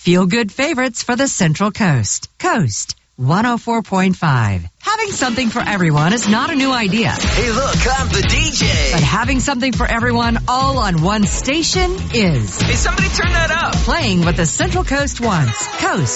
feel-good favorites for the Central Coast. Coast 104.5. Having something for everyone is not a new idea. Hey, look, I'm the DJ. But having something for everyone all on one station is. Hey, somebody turn that up. Playing what the Central Coast wants. Coast